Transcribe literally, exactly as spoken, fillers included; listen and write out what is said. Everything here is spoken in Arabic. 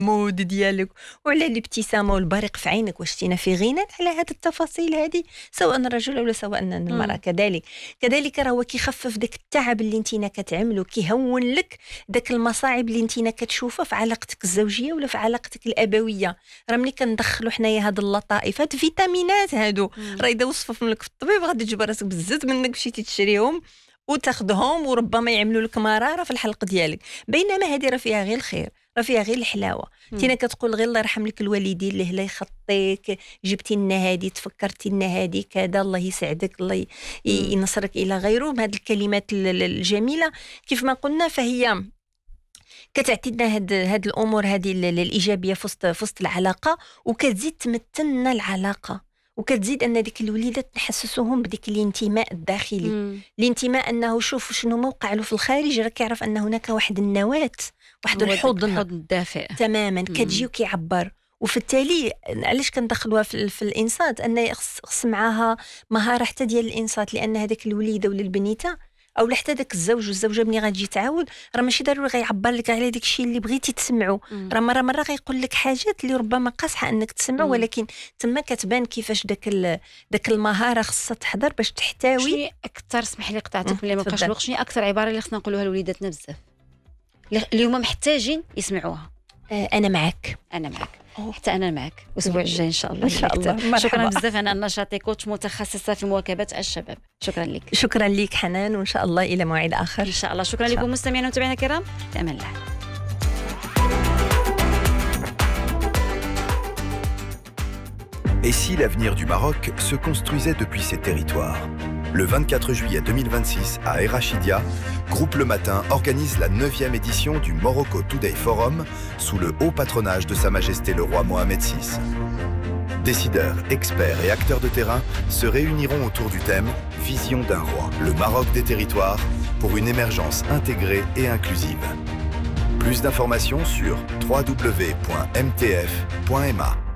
مود ديالك وعلى الابتسامه والبريق في عينك، واش تينا في غنى على هذه التفاصيل هذه، سواء الرجل ولا سواء المراه. كذلك كذلك راه هو كيخفف داك التعب اللي انتينا كتعملو، كيهون لك داك المصاعب اللي انتينا كتشوفها في علاقتك الزوجيه ولا في علاقتك الابويه. راه ملي كندخلوا حنايا هاد اللطائف، هاد الفيتامينات هادو، راه اذا وصفهم لك في الطبيب غادي تجبر راسك بزز منك مشيتي تشريهم وتاخذهم، وربما يعملوا لك مراره في الحلق ديالك. بينما هذه راه فيها غير الخير، راه فيها غير الحلاوه. تينا كتقول غير الله يرحم لك الوالدين اللي هلا يخطيك، جبتي لنا هذه، تفكرتي لنا هذه كذا، الله يسعدك، الله ينصرك الى غيره. هذه الكلمات الجميله كيف ما قلنا فهي كتعطينا هاد هاد الامور هذه الايجابيه في وسط في وسط العلاقه، وكتزيد تمتلنا العلاقه، وكتزيد ان ديك الوليدات نحسسوهم بديك الانتماء الداخلي. مم. الانتماء انه شوف شنو موقع له في الخارج، راه كيعرف ان هناك واحد النواه، واحد الحضن الدافئ تماما كتجي وكيعبر. وفي التالي علاش كندخلوها في, في الانصات، ان خص معاها مهاره حتى ديال الانصات، لان هذاك الوليده ولا البنيته او حتى داك الزوج والزوجه ملي غتجي تعاود، راه ماشي ضروري غيعبر لك على داك الشيء اللي بغيتي تسمعوا، راه مره مره غيقول لك حاجات اللي ربما قاصحه انك تسمع، ولكن تما كتبان كيفاش داك داك المهاره خصها تحضر باش تحتوي. شنو اكثر، اسمح لي قطعتك ملي ما بقاش الوقت، شنو اكثر عباره اللي خصنا نقولوها لوليداتنا بزاف اللي هما محتاجين يسمعوها؟ آه انا معك، انا معك، حتى انا معك. الاسبوع الجاي ان شاء الله ان شاء الله. شكرا بزاف. انا النشاطي كوتش متخصصه في مواكبه الشباب. شكرا لك. شكرا لك حنان، وان شاء الله الى موعد اخر ان شاء الله. شكرا لكم مستمعينا ومتابعينا الكرام، في امان الله. Et si l'avenir du Maroc se construisait depuis ses territoires? Le vingt-quatre juillet deux mille vingt-six, à El Rachidia, Groupe Le Matin organise la neuvième édition du Morocco Today Forum sous le haut patronage de Sa Majesté le Roi Mohamed six. Décideurs, experts et acteurs de terrain se réuniront autour du thème « Vision d'un roi, le Maroc des territoires pour une émergence intégrée et inclusive ». Plus d'informations sur w w w point m t f point m a.